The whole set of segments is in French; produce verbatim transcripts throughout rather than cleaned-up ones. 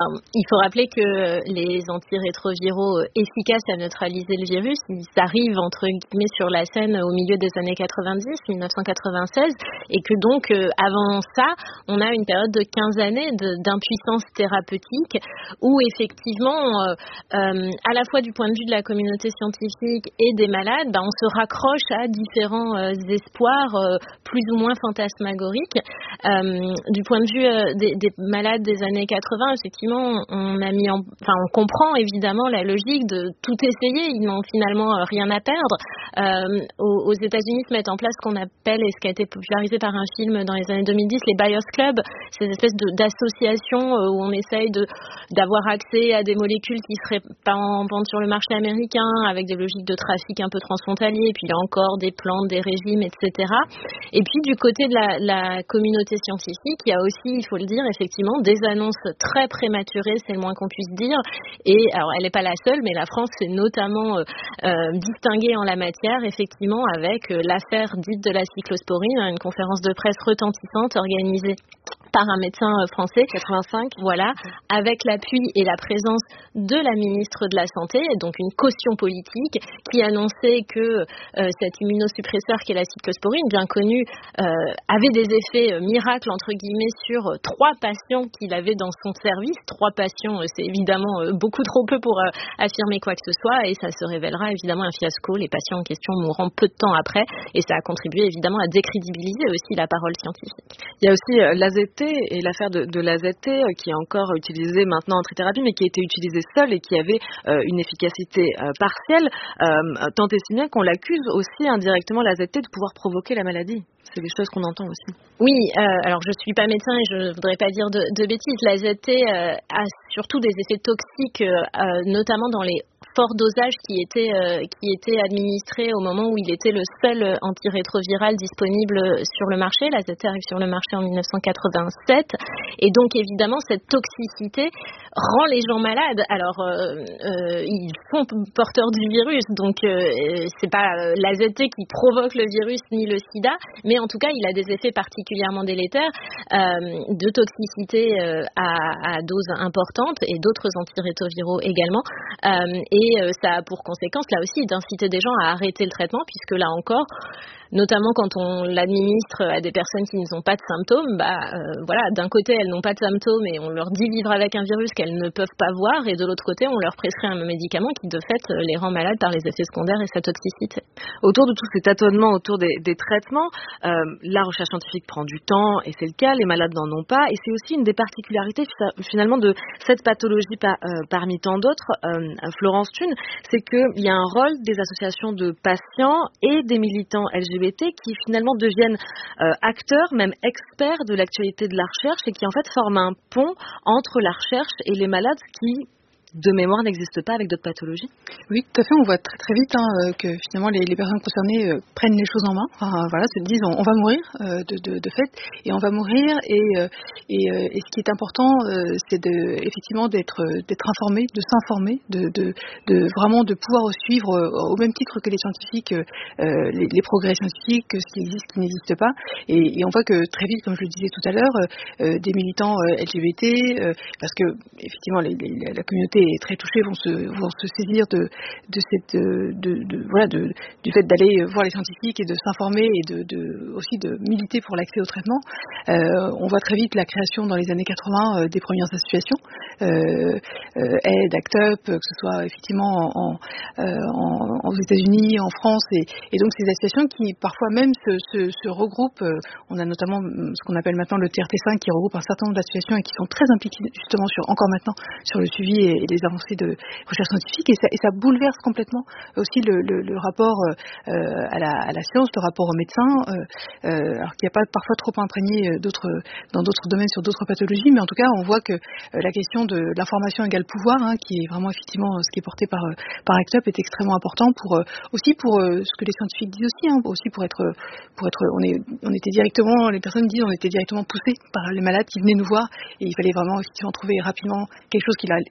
Alors, il faut rappeler que les antirétroviraux efficaces à neutraliser le virus, ils arrivent entre guillemets sur la scène au milieu des années quatre-vingt-dix, dix-neuf cent quatre-vingt-seize, et que donc euh, avant ça, on a une période de quinze années de, d'impuissance thérapeutique où effectivement, euh, euh, à la fois du point de vue de la communauté scientifique et des malades, bah, on se raccroche à différents euh, espoirs euh, plus ou moins fantasmagoriques. Euh, du point de vue euh, des, des malades des années quatre-vingts, effectivement, on a mis en, enfin, on comprend évidemment la logique de tout essayer. Ils n'ont finalement euh, rien à perdre. Euh, aux, aux États-Unis, se mettent en place ce qu'on appelle, et ce qui a été popularisé par un film dans les années deux mille dix, les Buyers Club, ces espèces de, d'associations euh, où on essaye de, d'avoir accès à des molécules qui seraient pas en vente sur le marché américain, avec des logiques de trafic un peu transfrontalier, et puis il y a encore des plantes, des régimes, et cetera. Et puis du côté de la, la communauté scientifique, il y a aussi, il faut le dire, effectivement, des annonces très prématurées, c'est le moins qu'on puisse dire. Et alors, elle n'est pas la seule, mais la France s'est notamment euh, euh, distinguée en la matière, effectivement, avec euh, l'affaire dite de la cyclosporine, une conférence de presse retentissante organisée par un médecin français, quatre-vingt-cinq, voilà, avec l'appui et la présence de la ministre de la Santé, donc une caution politique, qui annonçait que euh, cet immunosuppresseur qui est la cyclosporine, bien connu, euh, avait des effets euh, miracles, entre guillemets, sur euh, trois patients qu'il avait dans son service. Trois patients, euh, c'est évidemment euh, beaucoup trop peu pour euh, affirmer quoi que ce soit, et ça se révélera évidemment un fiasco, les patients en question mourront peu de temps après, et ça a contribué évidemment à décrédibiliser aussi la parole scientifique. Il y a aussi euh, l'A Z T et l'affaire de, de l'A Z T euh, qui est encore utilisée maintenant en trithérapie, mais qui a été utilisée seule et qui avait euh, une efficacité euh, partielle, euh, tant et si bien qu'on l'accuse aussi indirectement, l'A Z T, de pouvoir provoquer la maladie. C'est des choses qu'on entend aussi. Oui, euh, alors je suis pas médecin et je voudrais pas dire de, de bêtises. L'A Z T euh, a surtout des effets toxiques, euh, notamment dans les forts dosages qui étaient euh, qui étaient administrés au moment où il était le seul antirétroviral disponible sur le marché. L'A Z T arrive sur le marché en dix-neuf cent quatre-vingt-sept, et donc évidemment cette toxicité rend les gens malades. Alors euh, euh, ils sont porteurs du virus, donc euh, c'est pas euh, l'A Z T qui provoque le virus ni le sida, mais en tout cas il a des effets particulièrement délétères euh, de toxicité euh, à, à dose importante, et d'autres antirétroviraux également. Euh, et euh, ça a pour conséquence là aussi d'inciter des gens à arrêter le traitement, puisque là encore, notamment quand on l'administre à des personnes qui n'ont pas de symptômes, bah euh, voilà, d'un côté elles n'ont pas de symptômes et on leur dit vivre avec un virus qu'elles ne peuvent pas voir, et de l'autre côté on leur prescrit un médicament qui de fait les rend malades par les effets secondaires et sa toxicité. Autour de tout cet tâtonnement autour des, des traitements, euh, la recherche scientifique prend du temps, et c'est le cas, les malades n'en ont pas, et c'est aussi une des particularités finalement de cette pathologie par, euh, parmi tant d'autres, euh, Florence Thune, c'est qu'il y a un rôle des associations de patients et des militants L G B T qui finalement deviennent euh, acteurs, même experts de l'actualité de la recherche, et qui en fait forment un pont entre la recherche et les malades qui, de mémoire, n'existent pas avec d'autres pathologies. Oui, tout à fait. On voit très très vite hein, que finalement les, les personnes concernées euh, prennent les choses en main. Enfin, voilà, se disent on, on va mourir euh, de, de, de fait, et on va mourir. Et, euh, et, euh, et ce qui est important, euh, c'est de, effectivement d'être d'être informé, de s'informer, de, de, de vraiment de pouvoir suivre euh, au même titre que les scientifiques euh, les, les progrès scientifiques, ce qui existe, ce qui n'existe pas. Et, et on voit que très vite, comme je le disais tout à l'heure, euh, des militants euh, L G B T, euh, parce que effectivement les, les, la communauté est très touchés vont se vont se saisir de de cette de, de, de voilà de du fait d'aller voir les scientifiques et de s'informer, et de, de aussi de militer pour l'accès au traitement. Euh, on voit très vite la création dans les années quatre-vingts euh, des premières associations, euh, euh, Aid, Act Up, que ce soit effectivement en, en, en aux États-Unis, en France, et, et donc ces associations qui parfois même se, se, se regroupent. Euh, on a notamment ce qu'on appelle maintenant le T R T cinq qui regroupe un certain nombre d'associations et qui sont très impliquées justement sur encore maintenant sur le suivi et, et les avancées de recherche scientifique, et ça, et ça bouleverse complètement aussi le, le, le rapport euh, à, la, à la science, le rapport aux médecins, euh, euh, alors qu'il n'y a pas parfois trop imprégné d'autres, dans d'autres domaines sur d'autres pathologies, mais en tout cas on voit que euh, la question de l'information égale pouvoir, hein, qui est vraiment effectivement ce qui est porté par, par Act Up, est extrêmement important pour euh, aussi pour euh, ce que les scientifiques disent aussi, hein, aussi pour être pour être on est on était directement, les personnes disent on était directement poussés par les malades qui venaient nous voir, et il fallait vraiment effectivement trouver rapidement quelque chose qui, la, qui allait leur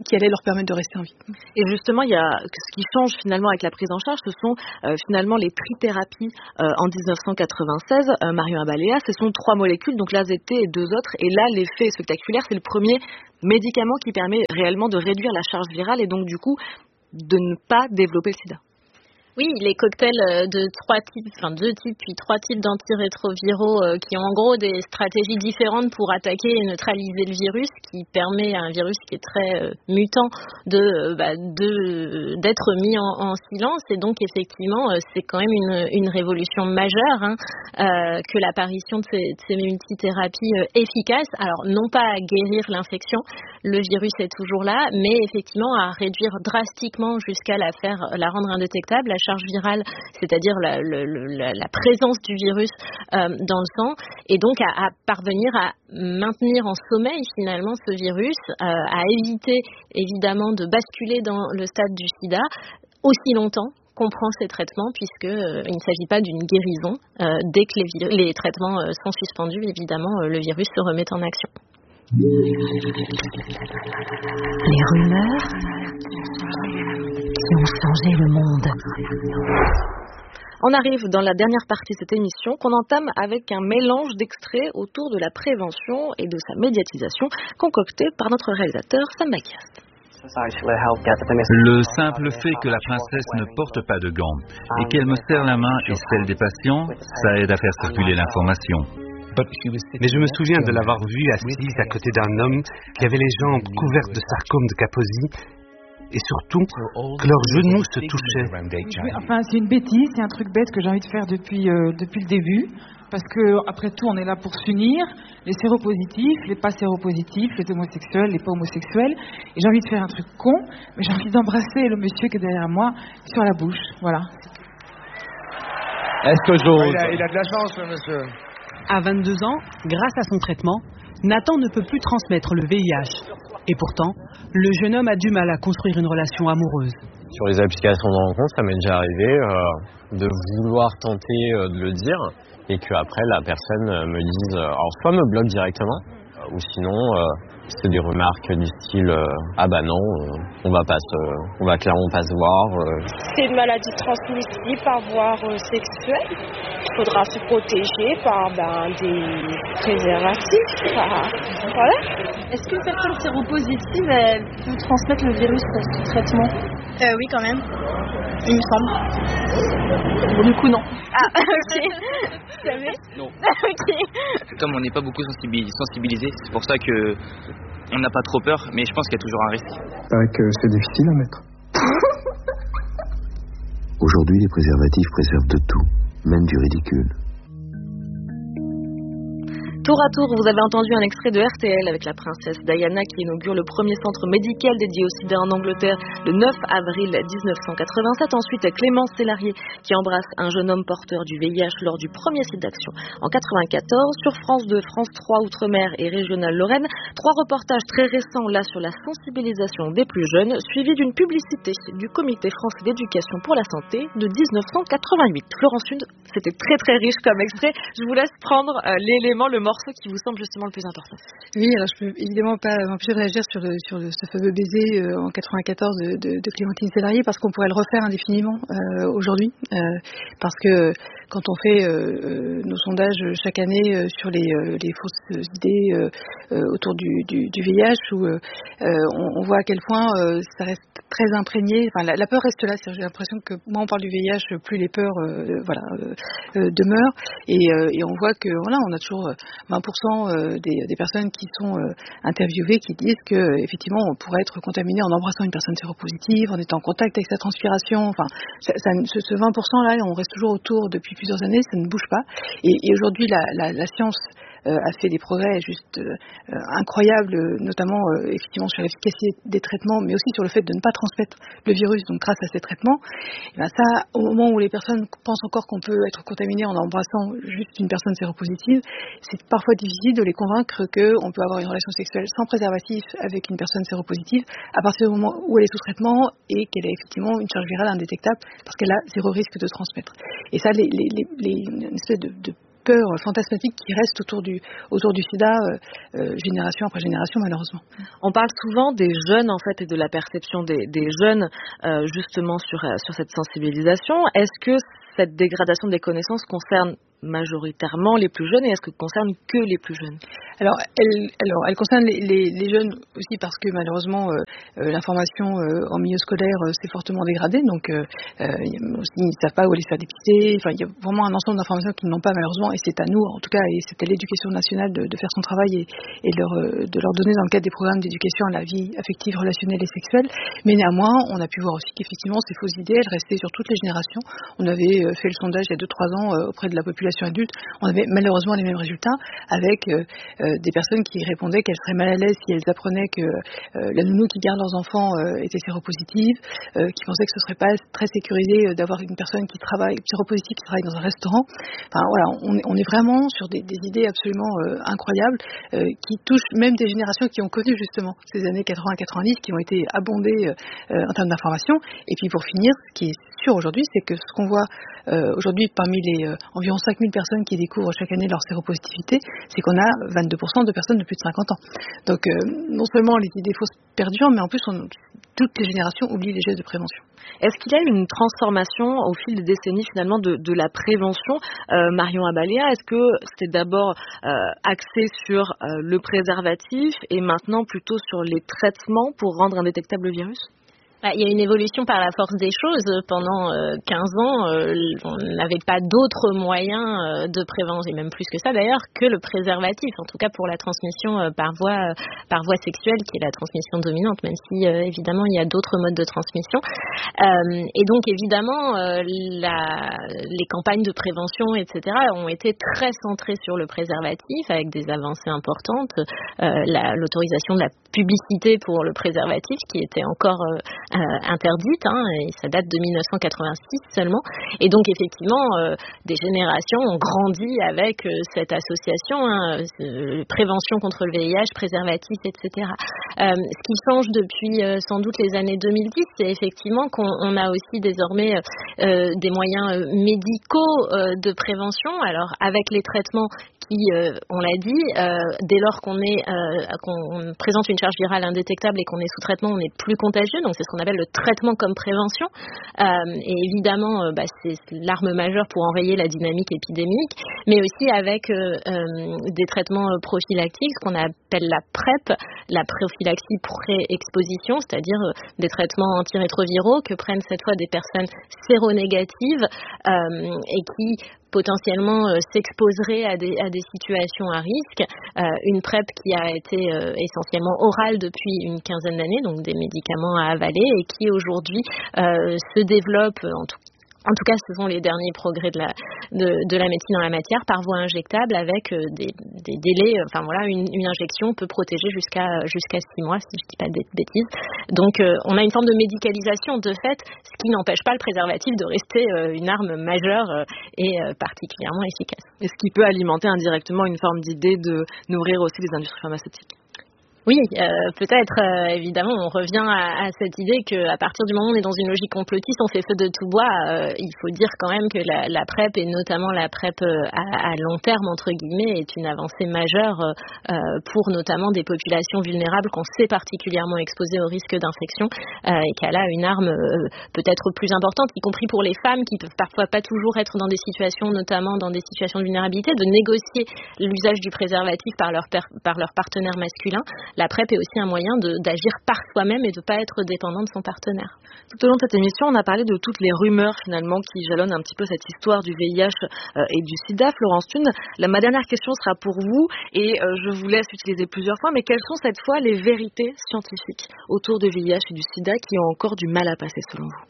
permettre de rester en vie. Et justement, il y a ce qui change finalement avec la prise en charge, ce sont euh, finalement les trithérapies euh, en dix-neuf cent quatre-vingt-seize. Euh, Marion Abalea, ce sont trois molécules, donc l'A Z T et deux autres. Et là, l'effet est spectaculaire. C'est le premier médicament qui permet réellement de réduire la charge virale et donc du coup de ne pas développer le sida. Oui, les cocktails de trois types, enfin deux types, puis trois types d'antirétroviraux euh, qui ont en gros des stratégies différentes pour attaquer et neutraliser le virus, qui permet à un virus qui est très euh, mutant de, euh, bah, de d'être mis en, en silence. Et donc effectivement, euh, c'est quand même une, une révolution majeure hein, euh, que l'apparition de ces, de ces multithérapies euh, efficaces. Alors non pas à guérir l'infection, le virus est toujours là, mais effectivement à réduire drastiquement jusqu'à la faire, la rendre indétectable. La charge virale, c'est-à-dire la, la, la présence du virus euh, dans le sang, et donc à, à parvenir à maintenir en sommeil finalement ce virus, euh, à éviter évidemment de basculer dans le stade du sida aussi longtemps qu'on prend ces traitements, puisque euh, il ne s'agit pas d'une guérison. Euh, dès que les, les traitements euh, sont suspendus, évidemment, euh, le virus se remet en action. Les rumeurs qui ont changé le monde. On arrive dans la dernière partie de cette émission qu'on entame avec un mélange d'extraits autour de la prévention et de sa médiatisation concocté par notre réalisateur Sam Macias. Le simple fait que la princesse ne porte pas de gants et qu'elle me serre la main et celle des patients, ça aide à faire circuler l'information. Mais je me souviens de l'avoir vue assise à côté d'un homme qui avait les jambes couvertes de sarcome de Kaposi et surtout que leurs genoux se touchaient. Oui, enfin, c'est une bêtise, c'est un truc bête que j'ai envie de faire depuis, euh, depuis le début. Parce que après tout, on est là pour s'unir, les séropositifs, les pas séropositifs, les homosexuels, les pas homosexuels. Et j'ai envie de faire un truc con, mais j'ai envie d'embrasser le monsieur qui est derrière moi sur la bouche. Voilà. Est-ce que j'ose ? il, a, il a de la chance, monsieur. À vingt-deux ans, grâce à son traitement, Nathan ne peut plus transmettre le V I H. Et pourtant, le jeune homme a du mal à construire une relation amoureuse. Sur les applications de rencontre, ça m'est déjà arrivé euh, de vouloir tenter euh, de le dire et qu'après la personne euh, me dise, euh, alors soit me bloque directement, euh, ou sinon euh, c'est des remarques du style euh, ah bah non, euh, on va pas se, on va clairement pas se voir. Euh. C'est une maladie transmissible par voie euh, sexuelle. Il faudra se protéger par ben, des préservatifs. Par... Voilà. Est-ce qu'une personne séropositive elle peut transmettre le virus sous traitement ? euh, Oui, quand même. Il me semble. Bon, du coup, non. Ah, ok. Vous savez ? Non. Ok. Comme on n'est pas beaucoup sensibilisé, c'est pour ça que on n'a pas trop peur, mais je pense qu'il y a toujours un risque. Il paraît que c'est difficile à mettre. Aujourd'hui, les préservatifs préservent de tout, même du ridicule. Tour à tour, vous avez entendu un extrait de R T L avec la princesse Diana qui inaugure le premier centre médical dédié au sida en Angleterre le neuf avril dix-neuf cent quatre-vingt-sept. Ensuite, Clémence Sélarié qui embrasse un jeune homme porteur du V I H lors du premier site d'action en quatre-vingt-quatorze. Sur France deux, France trois, Outre-mer et Régional Lorraine, trois reportages très récents là sur la sensibilisation des plus jeunes, suivis d'une publicité du Comité français d'éducation pour la santé de dix-neuf cent quatre-vingt-huit. Florence Sud, c'était très très riche comme extrait. Je vous laisse prendre euh, l'élément, le morceau qui vous semble justement le plus important. Oui, alors je peux évidemment pas m'empêcher de réagir sur, le, sur le, ce fameux baiser euh, en quatre-vingt-quatorze de, de, de Clémentine Sélarié parce qu'on pourrait le refaire indéfiniment euh, aujourd'hui euh, parce que quand on fait euh, nos sondages chaque année euh, sur les, euh, les fausses idées euh, euh, autour du, du, du V I H où euh, on, on voit à quel point euh, ça reste très imprégné, enfin la, la peur reste là, j'ai l'impression que moins on parle du V I H, plus les peurs euh, voilà, euh, euh, demeurent et, euh, et on voit que voilà, on a toujours vingt pour cent des, des personnes qui sont euh, interviewées qui disent que effectivement on pourrait être contaminé en embrassant une personne séropositive, en étant en contact avec sa transpiration, enfin ça, ça, ce, ce vingt pour cent là on reste toujours autour depuis plusieurs années, ça ne bouge pas et, et aujourd'hui la, la, la science Euh, a fait des progrès juste euh, incroyables, notamment euh, effectivement sur l'efficacité des traitements, mais aussi sur le fait de ne pas transmettre le virus, donc grâce à ces traitements. Et ben ça, au moment où les personnes pensent encore qu'on peut être contaminé en embrassant juste une personne séropositive, c'est parfois difficile de les convaincre qu'on peut avoir une relation sexuelle sans préservatif avec une personne séropositive à partir du moment où elle est sous traitement et qu'elle a effectivement une charge virale indétectable parce qu'elle a zéro risque de transmettre. Et ça, les, les, les, les une espèce de, de peur fantasmatique qui reste autour du, autour du sida, euh, euh, génération après génération, malheureusement. On parle souvent des jeunes, en fait, et de la perception des, des jeunes, euh, justement, sur, sur cette sensibilisation. Est-ce que cette dégradation des connaissances concerne majoritairement les plus jeunes et est-ce que concerne que les plus jeunes? Alors, elle, alors, elle concerne les, les, les jeunes aussi parce que malheureusement euh, euh, l'information euh, en milieu scolaire euh, s'est fortement dégradée, donc euh, euh, ils ne savent pas où aller se faire dépister. Enfin, il y a vraiment un ensemble d'informations qu'ils n'ont pas malheureusement, et c'est à nous, en tout cas, et c'est à l'éducation nationale de, de faire son travail et, et leur, euh, de leur donner dans le cadre des programmes d'éducation à la vie affective, relationnelle et sexuelle. Mais néanmoins, on a pu voir aussi qu'effectivement ces fausses idées, elles restaient sur toutes les générations. On avait euh, fait le sondage il y a deux trois ans euh, auprès de la population adulte, on avait malheureusement les mêmes résultats avec euh, euh, des personnes qui répondaient qu'elles seraient mal à l'aise si elles apprenaient que euh, la nounou qui garde leurs enfants euh, était séropositive, euh, qui pensaient que ce serait pas très sécurisé euh, d'avoir une personne qui travaille séropositive qui travaille dans un restaurant. Enfin voilà, on, on est vraiment sur des, des idées absolument euh, incroyables euh, qui touchent même des générations qui ont connu justement ces années quatre-vingts quatre-vingt-dix, qui ont été abondées euh, en termes d'information. Et puis pour finir, ce qui est sûr aujourd'hui, c'est que ce qu'on voit euh, aujourd'hui parmi les euh, environ cinq mille personnes qui découvrent chaque année leur séropositivité, c'est qu'on a vingt-deux pour cent de personnes de plus de cinquante ans. Donc euh, non seulement les idées fausses perdurent, mais en plus on, toutes les générations oublient les gestes de prévention. Est-ce qu'il y a eu une transformation au fil des décennies finalement de, de la prévention, euh, Marion Abaléa? Est-ce que c'était d'abord euh, axé sur euh, le préservatif et maintenant plutôt sur les traitements pour rendre indétectable le virus? Il y a une évolution par la force des choses. Pendant euh, quinze ans, euh, on n'avait pas d'autres moyens euh, de prévention, et même plus que ça d'ailleurs, que le préservatif, en tout cas pour la transmission euh, par voie, euh, par voie sexuelle, qui est la transmission dominante, même si euh, évidemment il y a d'autres modes de transmission. Euh, et donc évidemment, euh, la, les campagnes de prévention, et cetera, ont été très centrées sur le préservatif, avec des avancées importantes. Euh, la, l'autorisation de la publicité pour le préservatif, qui était encore euh, Euh, interdite, hein, et ça date de dix-neuf cent quatre-vingt-six seulement. Et donc effectivement, euh, des générations ont grandi avec euh, cette association, hein, euh, prévention contre le V I H, préservatif, et cetera. Euh, ce qui change depuis euh, sans doute les années deux mille dix, c'est effectivement qu'on on a aussi désormais euh, des moyens euh, médicaux euh, de prévention. Alors avec les traitements qui, euh, on l'a dit, euh, dès lors qu'on est euh, qu'on présente une charge virale indétectable et qu'on est sous traitement, on n'est plus contagieux. Donc c'est ce qu'on appelle le traitement comme prévention. Euh, et évidemment, euh, bah, c'est l'arme majeure pour enrayer la dynamique épidémique, mais aussi avec euh, euh, des traitements prophylactiques, ce qu'on appelle la PrEP, la prophylaxie pré-exposition, c'est-à-dire euh, des traitements antirétroviraux que prennent cette fois des personnes séronégatives euh, et qui potentiellement euh, s'exposerait à des, à des situations à risque. Euh, une PrEP qui a été euh, essentiellement orale depuis une quinzaine d'années, donc des médicaments à avaler, et qui aujourd'hui euh, se développe, en tout En tout cas, ce sont les derniers progrès de la, de, de la médecine en la matière, par voie injectable, avec euh, des, des délais. Enfin voilà, une, une injection peut protéger jusqu'à jusqu'à six mois, si je ne dis pas de bêtises. Donc, euh, on a une forme de médicalisation de fait, ce qui n'empêche pas le préservatif de rester euh, une arme majeure euh, et euh, particulièrement efficace. Et ce qui peut alimenter indirectement une forme d'idée de nourrir aussi les industries pharmaceutiques. Oui, euh, peut-être, euh, évidemment, on revient à, à cette idée qu'à partir du moment où on est dans une logique complotiste, on fait feu de tout bois. Euh, il faut dire quand même que la, la PrEP, et notamment la PrEP à, à long terme, entre guillemets, est une avancée majeure euh, pour notamment des populations vulnérables qu'on sait particulièrement exposées au risque d'infection, euh, et qu'elle a une arme euh, peut-être plus importante, y compris pour les femmes qui peuvent parfois pas toujours être dans des situations, notamment dans des situations de vulnérabilité, de négocier l'usage du préservatif par leur, per, par leur partenaire masculin. La PrEP est aussi un moyen de, d'agir par soi-même et de ne pas être dépendant de son partenaire. Tout au long de cette émission, on a parlé de toutes les rumeurs finalement qui jalonnent un petit peu cette histoire du V I H euh, et du sida. Florence Thune, la, ma dernière question sera pour vous et euh, je vous laisse utiliser plusieurs fois, mais quelles sont cette fois les vérités scientifiques autour du V I H et du sida qui ont encore du mal à passer selon vous?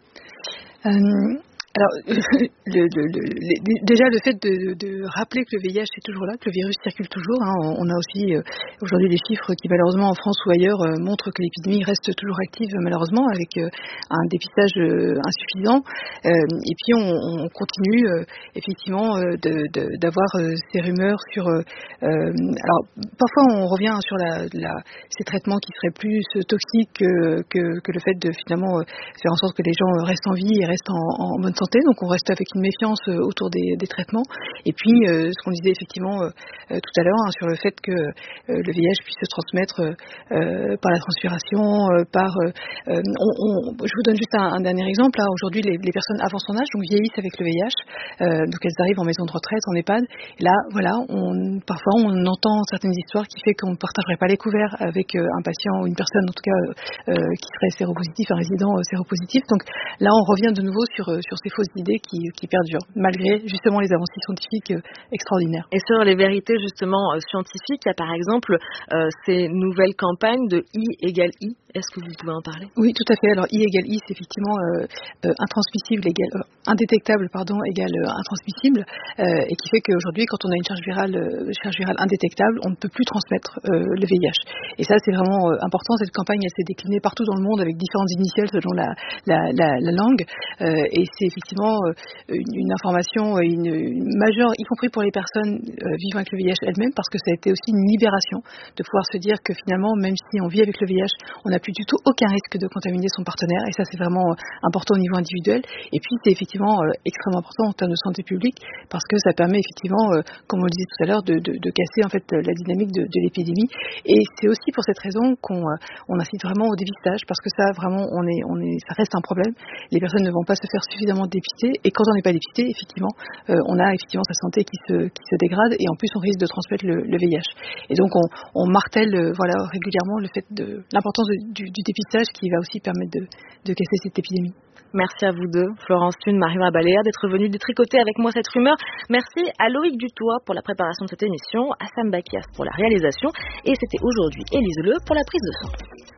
euh... Alors, le, le, le, déjà le fait de, de rappeler que le V I H est toujours là, que le virus circule toujours. Hein, on a aussi euh, aujourd'hui des chiffres qui malheureusement en France ou ailleurs euh, montrent que l'épidémie reste toujours active malheureusement avec euh, un dépistage euh, insuffisant. Euh, et puis on, on continue euh, effectivement euh, de, de, d'avoir euh, ces rumeurs sur. Euh, alors parfois on revient sur la, la, ces traitements qui seraient plus toxiques que, que, que le fait de finalement euh, faire en sorte que les gens restent en vie et restent en, en bonne santé. santé, donc on reste avec une méfiance euh, autour des, des traitements. Et puis, euh, ce qu'on disait effectivement euh, euh, tout à l'heure hein, sur le fait que euh, le V I H puisse se transmettre euh, par la transpiration, euh, par... Euh, on, on, je vous donne juste un, un dernier exemple. Là, aujourd'hui, les, les personnes avant son âge donc vieillissent avec le V I H, euh, donc elles arrivent en maison de retraite, en EHPAD. Et là, voilà, on, parfois on entend certaines histoires qui fait qu'on ne partagerait pas les couverts avec euh, un patient ou une personne, en tout cas, euh, qui serait séropositif, un résident euh, séropositif. Donc là, on revient de nouveau sur, sur ces fausses idées qui, qui perdurent, malgré justement les avancées scientifiques euh, extraordinaires. Et sur les vérités justement euh, scientifiques, il y a par exemple euh, ces nouvelles campagnes de I égale I. Est-ce que vous pouvez en parler? Oui, tout à fait. Alors I égale I, c'est effectivement euh, euh, intransmissible égale euh, indétectable, pardon, égale euh, intransmissible, euh, et qui fait qu'aujourd'hui, quand on a une charge virale, euh, charge virale indétectable, on ne peut plus transmettre euh, le V I H. Et ça, c'est vraiment euh, important. Cette campagne, elle s'est déclinée partout dans le monde avec différentes initiales selon la, la, la, la langue, euh, et c'est effectivement euh, une, une information une, une majeure, y compris pour les personnes euh, vivant avec le V I H elles-mêmes, parce que ça a été aussi une libération de pouvoir se dire que finalement, même si on vit avec le V I H, on n'a plus du tout aucun risque de contaminer son partenaire, et ça c'est vraiment important au niveau individuel. Et puis c'est effectivement euh, extrêmement important en termes de santé publique, parce que ça permet effectivement, euh, comme on le disait tout à l'heure, de, de, de casser en fait la dynamique de, de l'épidémie. Et c'est aussi pour cette raison qu'on euh, on incite vraiment au dépistage, parce que ça vraiment on est, on est, ça reste un problème. Les personnes ne vont pas se faire suffisamment dépister, et quand on n'est pas dépisté, effectivement, euh, on a effectivement sa santé qui se, qui se dégrade, et en plus on risque de transmettre le, le V I H. Et donc on, on martèle euh, voilà régulièrement le fait de l'importance de, du, du dépistage qui va aussi permettre de, de casser cette épidémie. Merci à vous deux, Florence Thune, Marion Abaléa, d'être venus détricoter avec moi cette rumeur. Merci à Loïc Dutoit pour la préparation de cette émission, à Sam Bakias pour la réalisation, et c'était aujourd'hui Élise Le pour la prise de son.